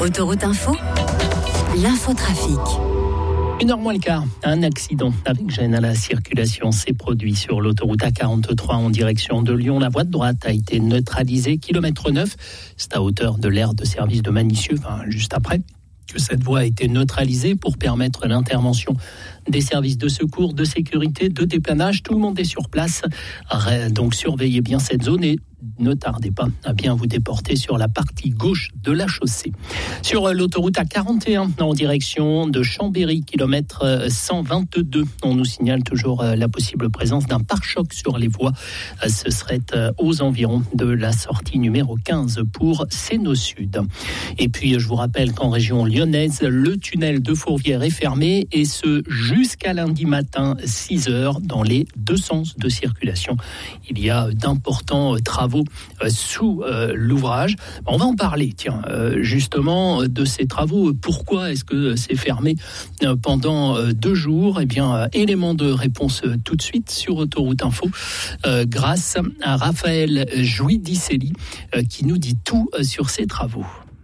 Autoroute Info, l'infotrafic. 1h moins le quart, un accident avec gêne à la circulation s'est produit sur l'autoroute A43 en direction de Lyon. La voie de droite a été neutralisée, kilomètre 9, c'est à hauteur de l'aire de service de Manicieux, juste après que cette voie a été neutralisée pour permettre l'intervention des services de secours, de sécurité, de dépannage. Tout le monde est sur place, donc surveillez bien cette zone et ne tardez pas à bien vous déporter sur la partie gauche de la chaussée. Sur l'autoroute A41 en direction de Chambéry, kilomètre 122, on nous signale toujours la possible présence d'un pare-choc sur les voies. Ce serait aux environs de la sortie numéro 15 pour Sénaux Sud. Et puis je vous rappelle qu'en région lyonnaise, le tunnel de Fourvière est fermé et ce jusqu'à lundi matin 6h dans les deux sens de circulation. Il y a d'importants travaux sous l'ouvrage. On va en parler, justement, de ces travaux. Pourquoi est-ce que c'est fermé pendant 2 jours ? Élément de réponse tout de suite sur Autoroute Info, grâce à Raphaël Jouidicelli, qui nous dit tout sur ces travaux.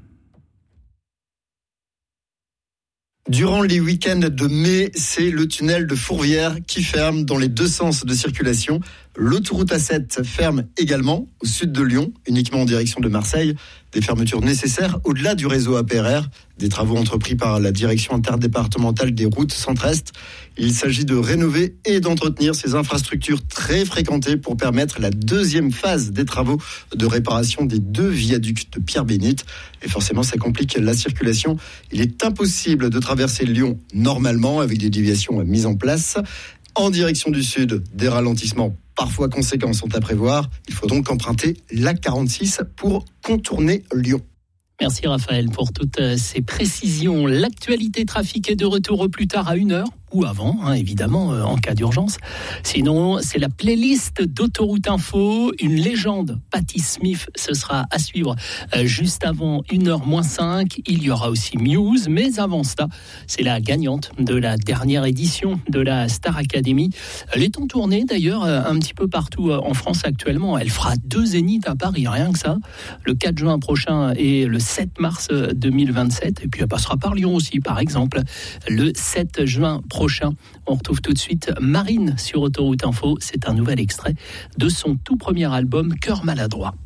Durant les week-ends de mai, c'est le tunnel de Fourvière qui ferme dans les deux sens de circulation. L'autoroute A7 ferme également au sud de Lyon, uniquement en direction de Marseille. Des fermetures nécessaires au-delà du réseau APRR, des travaux entrepris par la direction interdépartementale des routes centre-est. Il s'agit de rénover et d'entretenir ces infrastructures très fréquentées pour permettre la deuxième phase des travaux de réparation des 2 viaducs de Pierre-Bénite. Et forcément, ça complique la circulation. Il est impossible de traverser Lyon normalement avec des déviations mises en place. En direction du sud, des ralentissements parfois conséquents sont à prévoir. Il faut donc emprunter l'A46 pour contourner Lyon. Merci Raphaël pour toutes ces précisions. L'actualité trafic est de retour au plus tard à 1h ou avant, évidemment, en cas d'urgence. Sinon, c'est la playlist d'Autoroute Info. Une légende, Patti Smith, ce sera à suivre juste avant 1h-5. Il y aura aussi Muse, mais avant ça, c'est la gagnante de la dernière édition de la Star Academy. Elle est en tournée d'ailleurs un petit peu partout en France actuellement. Elle fera 2 zéniths à Paris, rien que ça. Le 4 juin prochain et le 7 mars 2027. Et puis elle passera par Lyon aussi, par exemple, le 7 juin prochain. On retrouve tout de suite Marine sur Autoroute Info. C'est un nouvel extrait de son tout premier album Cœur maladroit.